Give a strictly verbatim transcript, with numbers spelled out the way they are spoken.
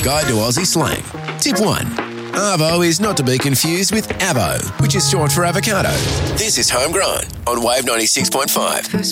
Guide to Aussie Slang. Tip one. Arvo is not to be confused with avo, which is short for avocado. This is Homegrown on Wave ninety-six point five.